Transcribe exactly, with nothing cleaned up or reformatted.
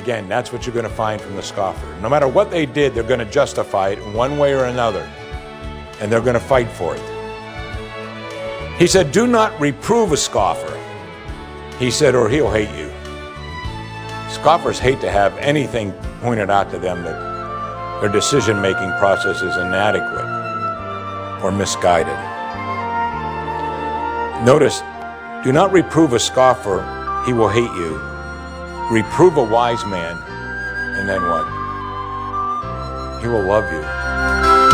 Again, that's what you're going to find from the scoffer. No matter what they did, they're going to justify it in one way or another, and they're going to fight for it. He said, do not reprove a scoffer. He said, or he'll hate you. Scoffers hate to have anything pointed out to them that their decision-making process is inadequate or misguided. Notice, do not reprove a scoffer, he will hate you. Reprove a wise man, and then what? He will love you.